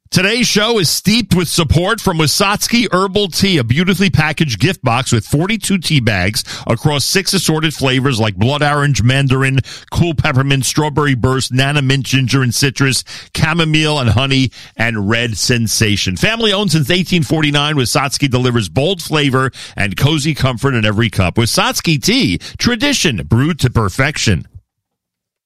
Today's show is steeped with support from Wasatsky Herbal Tea, a beautifully packaged gift box with 42 tea bags across 6 assorted flavors like blood orange, mandarin, cool peppermint, strawberry burst, nana mint, ginger and citrus, chamomile and honey, and red sensation. Family owned since 1849, Wasatsky delivers bold flavor and cozy comfort in every cup. Wasatsky Tea, tradition brewed to perfection.